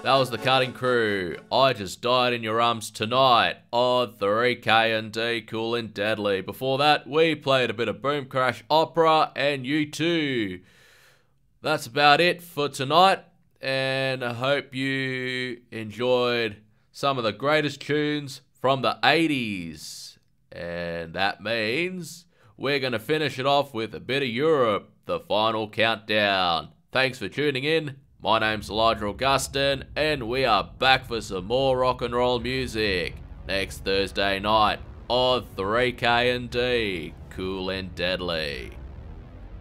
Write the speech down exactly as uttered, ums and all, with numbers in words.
That was the Cutting Crew. I Just Died in Your Arms Tonight on three K and D, Cool and Deadly. Before that, we played a bit of Boom Crash Opera and U two. That's about it for tonight, and I hope you enjoyed some of the greatest tunes from the eighties. And that means we're going to finish it off with a bit of Europe, the final countdown. Thanks for tuning in. My name's Elijah Augustin, and we are back for some more rock and roll music next Thursday night on three K and D, Cool and Deadly.